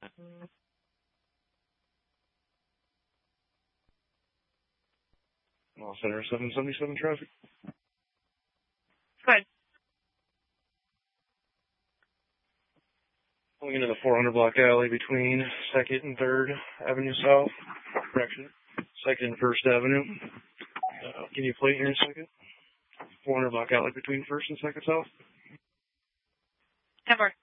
Center 777 traffic. Good. Going into the 400 block alley between 2nd and 3rd Avenue South. Correction. 2nd and 1st Avenue. Give you a plate here in a second. 400 block alley between 1st and 2nd South. 10-4.